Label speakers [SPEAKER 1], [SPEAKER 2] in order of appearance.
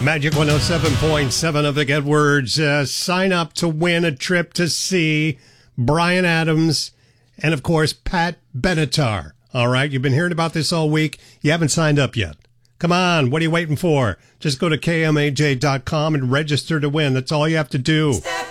[SPEAKER 1] Magic 107.7 of Vic Edwards. Sign up to win a trip to see Bryan Adams and, of course, Pat Benatar. All right, you've been hearing about this all week. You haven't signed up yet. Come on, what are you waiting for? Just go to KMAJ.com and register to win. That's all you have to do.